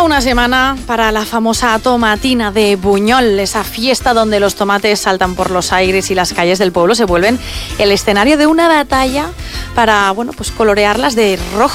Queda una semana para la famosa tomatina de Buñol, esa fiesta donde los tomates saltan por los aires y las calles del pueblo se vuelven el escenario de una batalla para, bueno, pues colorearlas de rojo.